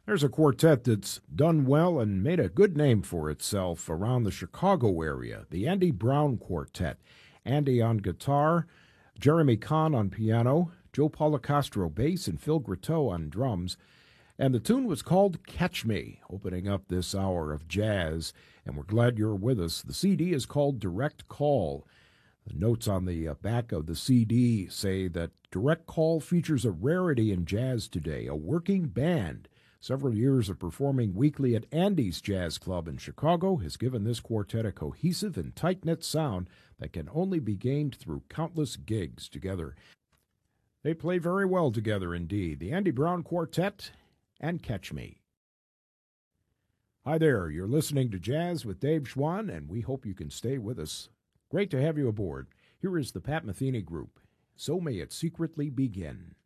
There's a quartet that's done well and made a good name for itself around the Chicago area, the Andy Brown Quartet. Andy on guitar, Jeremy Kahn on piano, Joe Policastro bass, and Phil Gratteau on drums. And the tune was called Catch Me, opening up this hour of jazz. And we're glad you're with us. The CD is called Direct Call. The notes on the back of the CD say that Direct Call features a rarity in jazz today, a working band. Several years of performing weekly at Andy's Jazz Club in Chicago has given this quartet a cohesive and tight-knit sound that can only be gained through countless gigs together. They play very well together indeed. The Andy Brown Quartet and Catch Me. Hi there, you're listening to Jazz with Dave Schwann, and we hope you can stay with us. Great to have you aboard. Here is the Pat Metheny Group. So May It Secretly Begin.